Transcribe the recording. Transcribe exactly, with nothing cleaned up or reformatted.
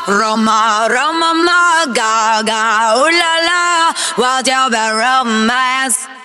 Roma, Roma, ma, ga, ga, ooh la la, what's your bad romance?